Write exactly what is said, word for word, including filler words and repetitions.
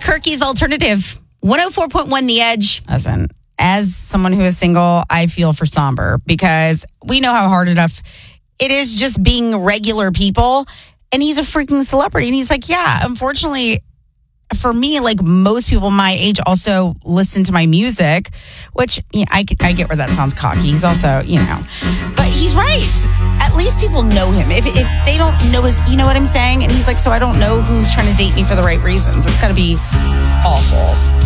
Kirky's Alternative. one oh four point one The Edge. Listen, as someone who is single, I feel for Somber because we know how hard enough it is just being regular people. And he's a freaking celebrity. And he's like, yeah, unfortunately, for me, like most people my age also listen to my music, which yeah, I, I get where that sounds cocky. He's also, you know, but he's right. At least people know him. If, if they don't know his, you know what I'm saying? And he's like, so I don't know who's trying to date me for the right reasons. It's got to be awful.